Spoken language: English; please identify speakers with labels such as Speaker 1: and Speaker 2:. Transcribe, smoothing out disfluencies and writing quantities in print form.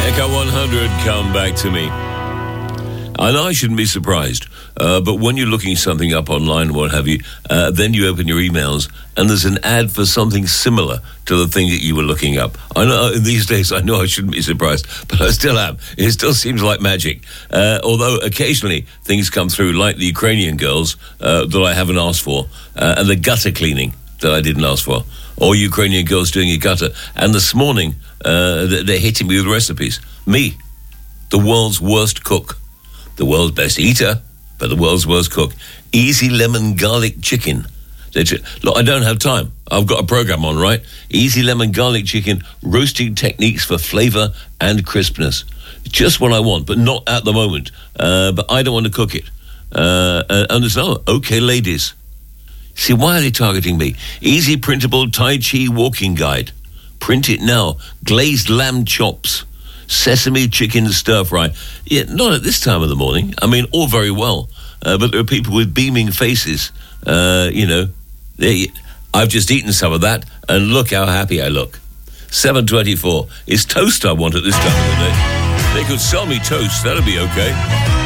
Speaker 1: Echo 100, come back to me. I know I shouldn't be surprised, but when you're looking something up online, what have you, then you open your emails and there's an ad for something similar to the thing that you were looking up. I know these days I know I shouldn't be surprised, but I still am. It still seems like magic. Although occasionally things come through like the Ukrainian girls that I haven't asked for, and the gutter cleaning that I didn't ask for, or Ukrainian girls doing a gutter. And this morning, they're hitting me with recipes. Me, the world's worst cook. The world's best eater, but the world's worst cook. Easy lemon garlic chicken. Look, I don't have time. I've got a program on, right? Easy lemon garlic chicken, roasting techniques for flavor and crispness. Just what I want, but not at the moment. But I don't want to cook it. And it's, okay, ladies. See, why are they targeting me? Easy printable Tai Chi walking guide. Print it now. Glazed lamb chops. Sesame chicken stir fry. Yeah, not at this time of the morning. I mean, all very well. But there are people with beaming faces. I've just eaten some of that, and look how happy I look. 7:24. It's toast I want at this time of the day. They could sell me toast. That'd be okay.